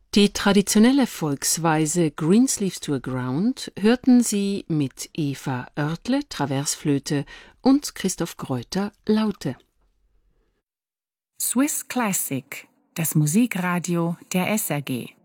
Die traditionelle Volksweise Greensleeves to a Ground hörten Sie mit Eva Oertle, Traversflöte und Christoph Greuter, Laute. Swiss Classic, das Musikradio der SRG.